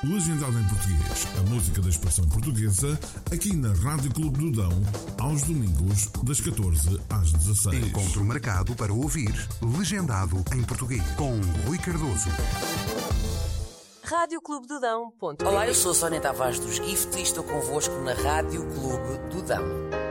legendado em português, a música da expressão portuguesa, aqui na Rádio Clube do Dão, aos domingos, das 14 às 16. Encontro marcado para ouvir, legendado em português, com Rui Cardoso. radioclubedodão.pt. Olá, eu sou a Sónia Tavares dos Gift e estou convosco na Rádio Clube do Dão.